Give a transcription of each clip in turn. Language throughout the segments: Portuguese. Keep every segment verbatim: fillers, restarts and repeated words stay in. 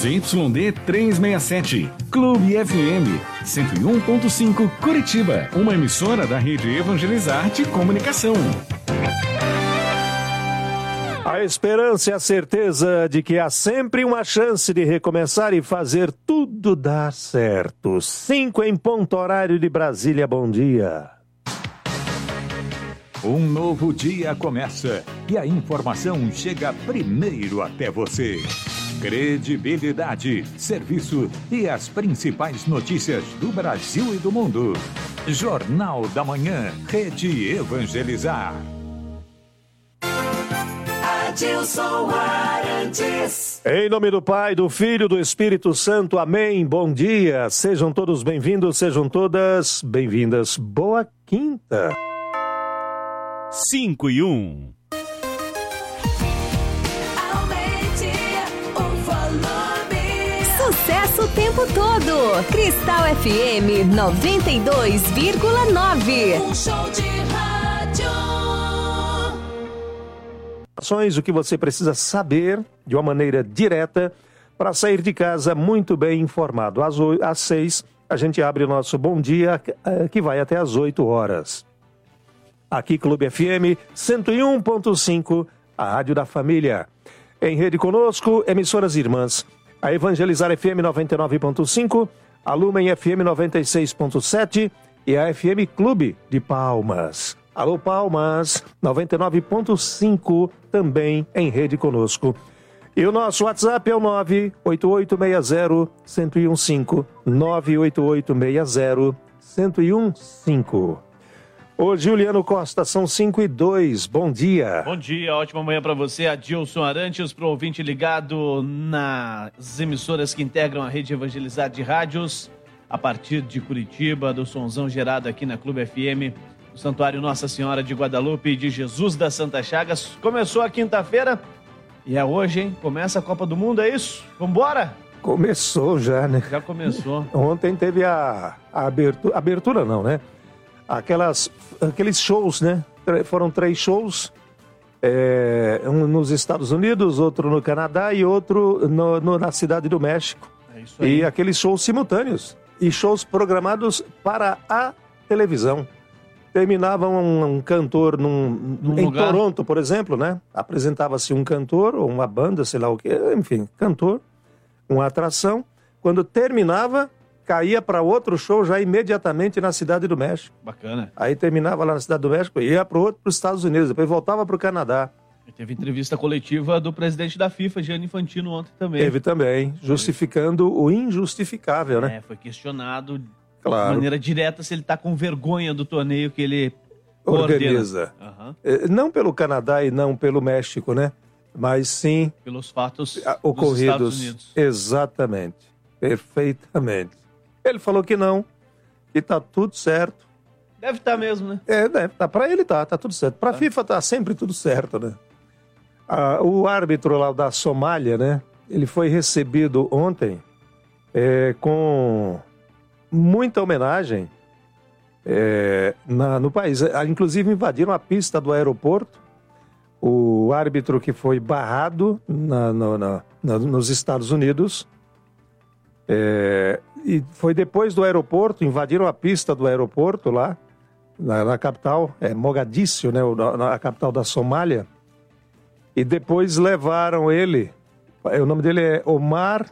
Z Y D trezentos e sessenta e sete, Clube F M, cento e um ponto cinco, Curitiba, uma emissora da Rede Evangelizarte Comunicação. A esperança e a certeza de que há sempre uma chance de recomeçar e fazer tudo dar certo. Cinco em ponto, horário de Brasília, bom dia. Um novo dia começa e a informação chega primeiro até você. Credibilidade, serviço e as principais notícias do Brasil e do mundo. Jornal da Manhã, Rede Evangelizar. Adilson Arantes. Em nome do Pai, do Filho, do Espírito Santo, amém. Bom dia, sejam todos bem-vindos, sejam todas bem-vindas. Boa quinta. Cinco e um. Aumente o volume. Sucesso o tempo todo. Cristal F M noventa e dois vírgula nove. Um show de rádio. O que você precisa saber de uma maneira direta para sair de casa muito bem informado. Às, oito, às seis, a gente abre o nosso Bom Dia, que vai até às oito horas. Aqui, Clube F M cento e um ponto cinco, a Rádio da Família. Em rede conosco, emissoras irmãs. A Evangelizar F M noventa e nove ponto cinco, a Lumen F M noventa e seis ponto sete e a F M Clube de Palmas. Alô Palmas, noventa e nove ponto cinco, também em rede conosco. E o nosso WhatsApp é o nove oito oito seis zero, um zero um cinco, nove oito oito seis zero, um zero um cinco. Ô Juliano Costa, são cinco e dois, bom dia. Bom dia, ótima manhã para você, Adilson Arantes, pro ouvinte ligado nas emissoras que integram a Rede Evangelizar de Rádios, a partir de Curitiba, do sonzão gerado aqui na Clube F M, o Santuário Nossa Senhora de Guadalupe e de Jesus das Santas Chagas. Começou a quinta-feira e é hoje, hein? Começa a Copa do Mundo, é isso? Vambora? Começou já, né? Já começou. Ontem teve a, a abertura, abertura não, né? Aquelas, aqueles shows, né? Foram três shows, é, um nos Estados Unidos, outro no Canadá e outro no, no, na Cidade do México. É isso aí. E aqueles shows simultâneos e shows programados para a televisão. Terminava um, um cantor num, Num em lugar. Toronto, por exemplo, né? Apresentava-se um cantor ou uma banda, sei lá o que, enfim, cantor, uma atração. Quando terminava, caía para outro show já imediatamente na Cidade do México. Bacana. Aí terminava lá na Cidade do México, ia para outro, para os Estados Unidos, depois voltava para o Canadá. E teve entrevista coletiva do presidente da FIFA, Gianni Infantino, ontem também. Teve também, justificando o injustificável, né? É, foi questionado Claro. de maneira direta se ele está com vergonha do torneio que ele Organiza. Uhum. Eh, Não pelo Canadá e não pelo México, né? Mas sim Pelos fatos ah, dos ocorridos. Estados Unidos. Exatamente. Perfeitamente. Ele falou que não, que tá tudo certo. Deve estar mesmo, né? É, deve tá. Para ele tá, tá tudo certo. Para a Tá. FIFA tá sempre tudo certo, né? Ah, o árbitro lá da Somália, né? Ele foi recebido ontem é, com muita homenagem é, na, no país. Ah, inclusive invadiram a pista do aeroporto. O árbitro que foi barrado na, no- na- na- nos Estados Unidos. É, e foi depois do aeroporto, invadiram a pista do aeroporto lá, na, na capital, é Mogadíscio, né, o- na, na capital da Somália. E depois levaram ele, é, o nome dele é Omar,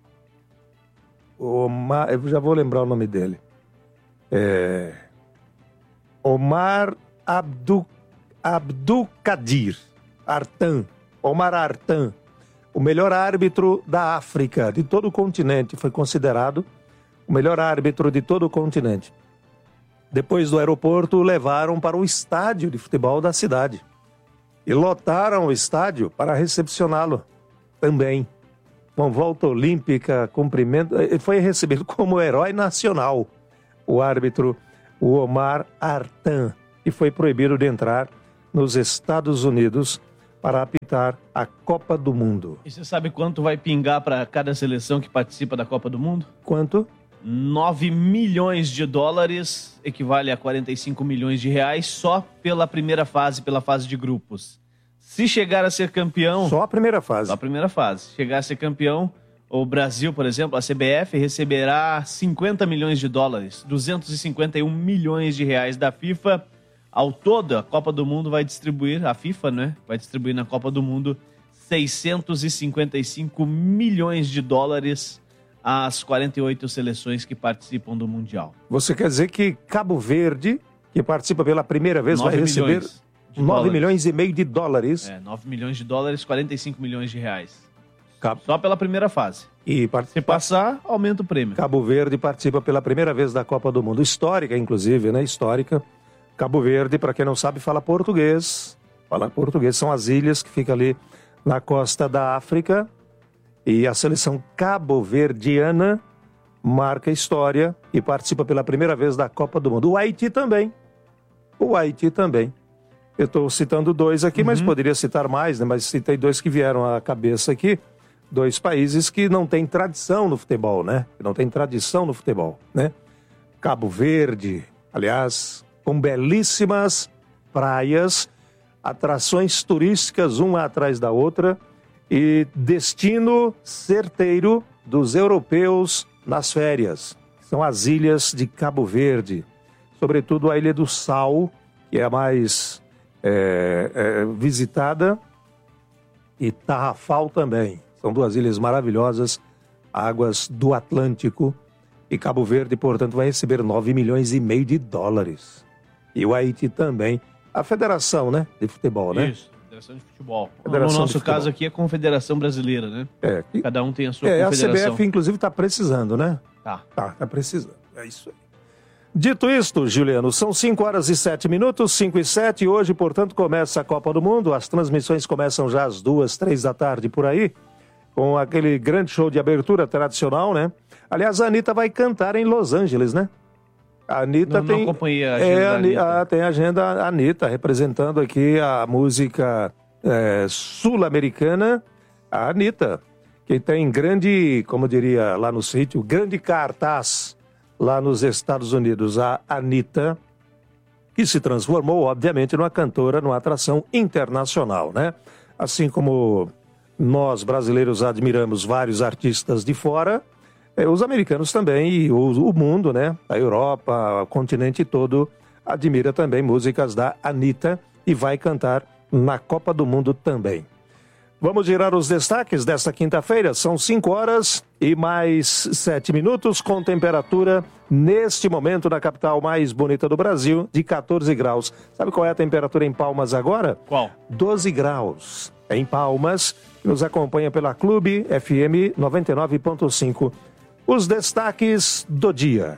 Omar, eu já vou lembrar o nome dele. É, Omar Abdu, Abdulkadir Artan, Omar Artan, o melhor árbitro da África, de todo o continente, foi considerado o melhor árbitro de todo o continente. Depois do aeroporto, o levaram para o estádio de futebol da cidade. E lotaram o estádio para recepcioná-lo também. Com volta olímpica, cumprimento. Ele foi recebido como herói nacional, o árbitro, o Omar Artan, e foi proibido de entrar nos Estados Unidos para apitar a Copa do Mundo. E você sabe quanto vai pingar para cada seleção que participa da Copa do Mundo? Quanto? nove milhões de dólares, equivale a quarenta e cinco milhões de reais, só pela primeira fase, pela fase de grupos. Se chegar a ser campeão... Só a primeira fase. Só a primeira fase. Se chegar a ser campeão, O Brasil, por exemplo, a C B F receberá cinquenta milhões de dólares, duzentos e cinquenta e um milhões de reais da FIFA. Ao todo, a Copa do Mundo vai distribuir, a FIFA, né? Vai distribuir na Copa do Mundo seiscentos e cinquenta e cinco milhões de dólares às quarenta e oito seleções que participam do Mundial. Você quer dizer que Cabo Verde, que participa pela primeira vez, vai receber nove milhões e meio de dólares. É, nove milhões de dólares, quarenta e cinco milhões de reais. Cabo. Só pela primeira fase. E participa... Se passar, aumenta o prêmio. Cabo Verde participa pela primeira vez da Copa do Mundo. Histórica, inclusive, né? Histórica. Cabo Verde, para quem não sabe, fala português. Fala português, são as ilhas que ficam ali na costa da África. E a seleção cabo-verdiana marca história e participa pela primeira vez da Copa do Mundo. O Haiti também. O Haiti também. Eu estou citando dois aqui, uhum. mas poderia citar mais, né? Mas citei dois que vieram à cabeça aqui. Dois países que não têm tradição no futebol, né? Que não têm tradição no futebol, né? Cabo Verde, aliás, com belíssimas praias, atrações turísticas uma atrás da outra e destino certeiro dos europeus nas férias. São as ilhas de Cabo Verde, sobretudo a Ilha do Sal, que é a mais é, é, visitada, e Tarrafal também. São duas ilhas maravilhosas, águas do Atlântico, e Cabo Verde, portanto, vai receber nove milhões e meio de dólares. E o Haiti também. A federação, né, de futebol, né? Isso, Federação de Futebol. Federação no nosso caso aqui é Confederação Brasileira, né? É. E... Cada um tem a sua é, confederação. A C B F, inclusive, está precisando, né? Tá. Tá, tá precisando. É isso aí. Dito isto, Juliano, são cinco horas e sete minutos, cinco e sete. Hoje, portanto, começa a Copa do Mundo. As transmissões começam já às duas, três da tarde, por aí, com aquele grande show de abertura tradicional, né? Aliás, a Anitta vai cantar em Los Angeles, né? A Anitta não, tem... Não acompanhei a agenda é, da Anitta. A, tem a agenda Anitta, representando aqui a música é, sul-americana, a Anitta, que tem grande, como diria lá no sítio, grande cartaz lá nos Estados Unidos. A Anitta, que se transformou, obviamente, numa cantora, numa atração internacional, né? Assim como nós, brasileiros, admiramos vários artistas de fora, eh, os americanos também, e o, o mundo, né? A Europa, o continente todo, admira também músicas da Anitta e vai cantar na Copa do Mundo também. Vamos girar os destaques desta quinta-feira. São cinco horas e mais sete minutos, com temperatura, neste momento, na capital mais bonita do Brasil, de quatorze graus. Sabe qual é a temperatura em Palmas agora? Qual? doze graus. Em Palmas, nos acompanha pela Clube F M noventa e nove ponto cinco. Os destaques do dia.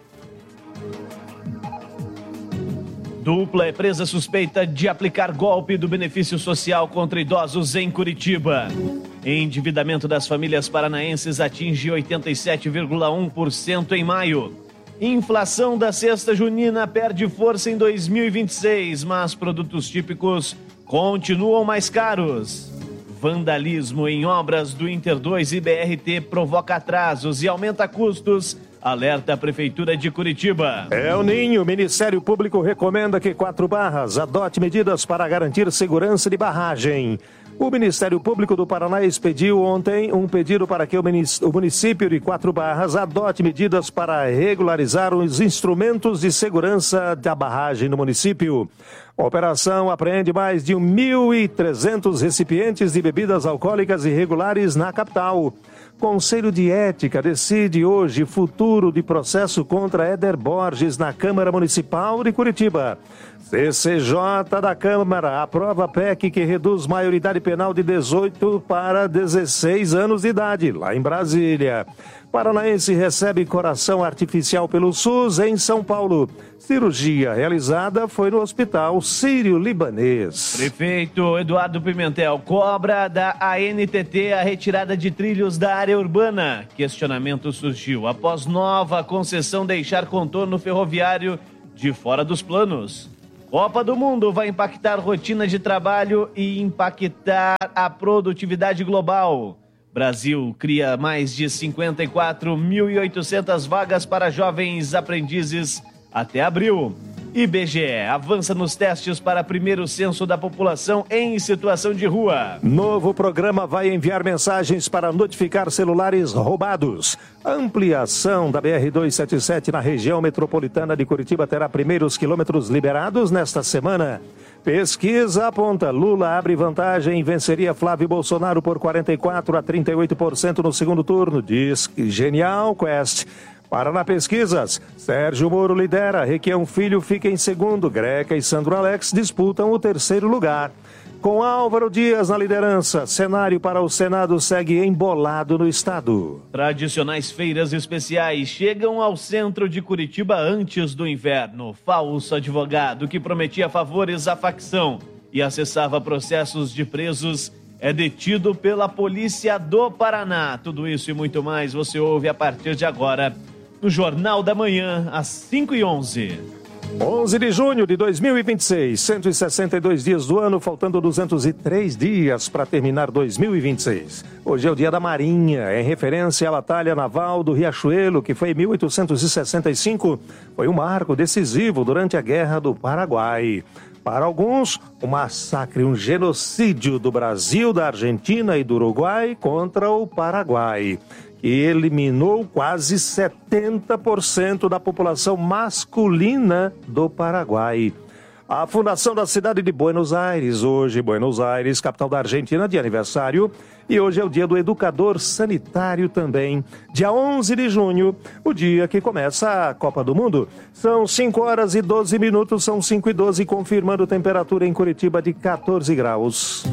Dupla é presa suspeita de aplicar golpe do benefício social contra idosos em Curitiba. Endividamento das famílias paranaenses atinge oitenta e sete vírgula um por cento em maio. Inflação da cesta junina perde força em dois mil e vinte e seis, mas produtos típicos continuam mais caros. Vandalismo em obras do Inter dois e B R T provoca atrasos e aumenta custos. Alerta a Prefeitura de Curitiba. É o Ninho. O Ministério Público recomenda que Quatro Barras adote medidas para garantir segurança de barragem. O Ministério Público do Paraná expediu ontem um pedido para que o município de Quatro Barras adote medidas para regularizar os instrumentos de segurança da barragem no município. A operação apreende mais de mil e trezentos recipientes de bebidas alcoólicas irregulares na capital. Conselho de Ética decide hoje futuro de processo contra Éder Borges na Câmara Municipal de Curitiba. C C J da Câmara aprova P E C que reduz maioridade penal de dezoito para dezesseis anos de idade, lá em Brasília. Paranaense recebe coração artificial pelo SUS em São Paulo. Cirurgia realizada foi no Hospital Sírio-Libanês. Prefeito Eduardo Pimentel cobra da A N T T a retirada de trilhos da área urbana. Questionamento surgiu após nova concessão deixar contorno ferroviário de fora dos planos. Copa do Mundo vai impactar rotina de trabalho e impactar a produtividade global. Brasil cria mais de cinquenta e quatro mil e oitocentas vagas para jovens aprendizes até abril. I B G E avança nos testes para primeiro censo da população em situação de rua. Novo programa vai enviar mensagens para notificar celulares roubados. Ampliação da B R duzentos e setenta e sete na região metropolitana de Curitiba terá primeiros quilômetros liberados nesta semana. Pesquisa aponta: Lula abre vantagem e venceria Flávio Bolsonaro por quarenta e quatro a trinta e oito por cento no segundo turno, diz Genial Quest. Paraná Pesquisas, Sérgio Moro lidera, Requião Filho fica em segundo, Greca e Sandro Alex disputam o terceiro lugar. Com Álvaro Dias na liderança, cenário para o Senado segue embolado no estado. Tradicionais feiras especiais chegam ao centro de Curitiba antes do inverno. Falso advogado que prometia favores à facção e acessava processos de presos é detido pela Polícia do Paraná. Tudo isso e muito mais você ouve a partir de agora no Jornal da Manhã, às cinco e onze. onze de junho de dois mil e vinte e seis, cento e sessenta e dois dias do ano, faltando duzentos e três dias para terminar dois mil e vinte e seis. Hoje é o dia da Marinha, em referência à Batalha Naval do Riachuelo, que foi em mil oitocentos e sessenta e cinco, foi um marco decisivo durante a Guerra do Paraguai. Para alguns, um massacre, um genocídio do Brasil, da Argentina e do Uruguai contra o Paraguai, que eliminou quase setenta por cento da população masculina do Paraguai. A fundação da cidade de Buenos Aires, hoje Buenos Aires, capital da Argentina, de aniversário, e hoje é o dia do educador sanitário também, dia onze de junho, o dia que começa a Copa do Mundo. São cinco horas e doze minutos, são cinco e doze, confirmando temperatura em Curitiba de quatorze graus.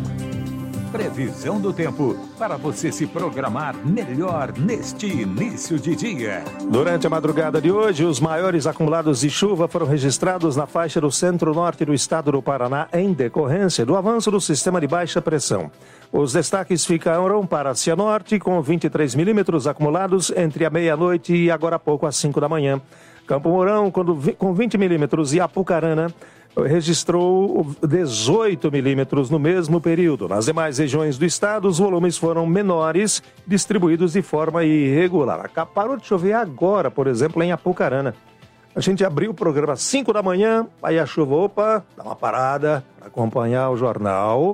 Previsão do tempo para você se programar melhor neste início de dia. Durante a madrugada de hoje, os maiores acumulados de chuva foram registrados na faixa do centro-norte do estado do Paraná em decorrência do avanço do sistema de baixa pressão. Os destaques ficaram para Cianorte, com vinte e três milímetros acumulados entre a meia-noite e agora há pouco às cinco da manhã. Campo Mourão, com vinte milímetros, e Apucarana registrou dezoito milímetros no mesmo período. Nas demais regiões do estado, os volumes foram menores, distribuídos de forma irregular. Parou de chover agora, por exemplo, em Apucarana. A gente abriu o programa às cinco da manhã, aí a chuva, opa, dá uma parada para acompanhar o jornal.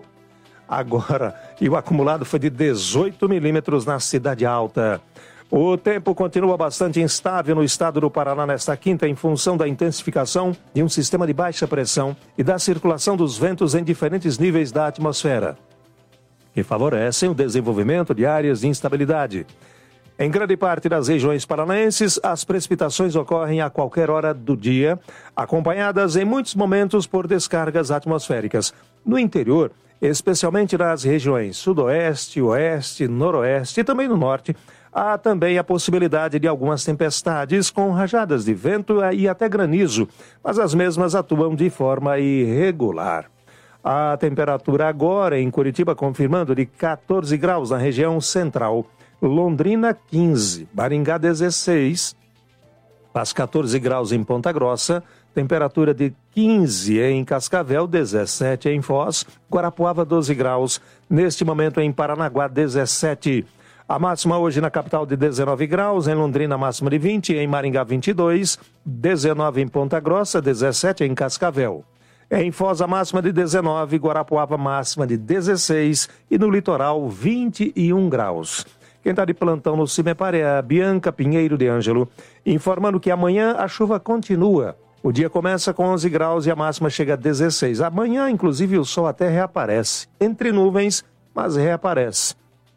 Agora, e o acumulado foi de dezoito milímetros na Cidade Alta. O tempo continua bastante instável no estado do Paraná nesta quinta em função da intensificação de um sistema de baixa pressão e da circulação dos ventos em diferentes níveis da atmosfera, que favorecem o desenvolvimento de áreas de instabilidade. Em grande parte das regiões paranaenses, as precipitações ocorrem a qualquer hora do dia, acompanhadas em muitos momentos por descargas atmosféricas. No interior, especialmente nas regiões sudoeste, oeste, noroeste e também no norte, há também a possibilidade de algumas tempestades com rajadas de vento e até granizo, mas as mesmas atuam de forma irregular. A temperatura agora em Curitiba confirmando de quatorze graus na região central, Londrina quinze, Maringá dezesseis, faz quatorze graus em Ponta Grossa, temperatura de quinze em Cascavel, dezessete em Foz, Guarapuava doze graus, neste momento em Paranaguá dezessete. A máxima hoje na capital de dezenove graus, em Londrina máxima de vinte, em Maringá vinte e dois, dezenove em Ponta Grossa, dezessete em Cascavel. Em Foz a máxima de dezenove, Guarapuava máxima de dezesseis e no litoral vinte e um graus. Quem está de plantão no Cimepar é a Bianca Pinheiro de Ângelo, informando que amanhã a chuva continua. O dia começa com onze graus e a máxima chega a dezesseis. Amanhã, inclusive, o sol até reaparece. Entre nuvens, mas reaparece.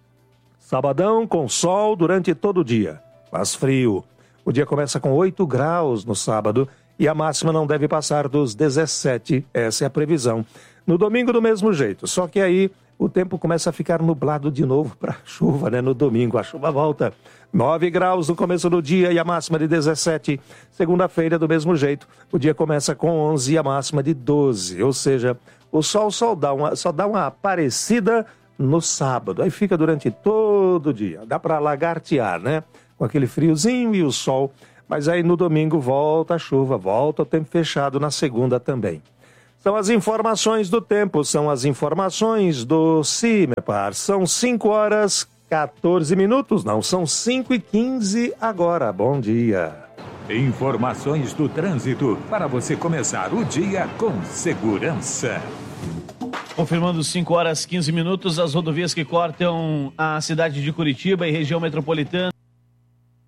Sabadão com sol durante todo o dia. Faz frio. O dia começa com oito graus no sábado e a máxima não deve passar dos dezessete. Essa é a previsão. No domingo do mesmo jeito, só que aí o tempo começa a ficar nublado de novo para chuva, né? No domingo a chuva volta. nove graus no começo do dia e a máxima de dezessete. Segunda-feira do mesmo jeito. O dia começa com onze e a máxima de doze. Ou seja, o sol só dá uma, só dá uma aparecida no sábado. Aí fica durante todo o dia. Dá para lagartear, né? Com aquele friozinho e o sol. Mas aí no domingo volta a chuva, volta o tempo fechado na segunda também. São as informações do tempo, são as informações do Cimepar. São cinco horas, quatorze minutos, não, são cinco e quinze agora. Bom dia. Informações do trânsito para você começar o dia com segurança. Confirmando cinco horas e quinze minutos, as rodovias que cortam a cidade de Curitiba e região metropolitana